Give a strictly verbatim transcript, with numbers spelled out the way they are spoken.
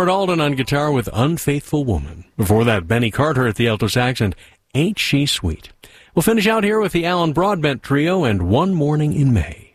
Howard Alden on guitar with Unfaithful Woman. Before that, Benny Carter at the alto sax and Ain't She Sweet. We'll finish out here with the Alan Broadbent Trio and One Morning in May.